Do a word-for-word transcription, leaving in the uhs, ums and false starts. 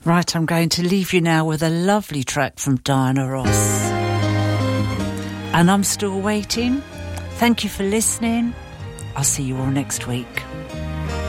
Right, I'm going to leave you now with a lovely track from Diana Ross. And I'm still waiting. Thank you for listening. I'll see you all next week.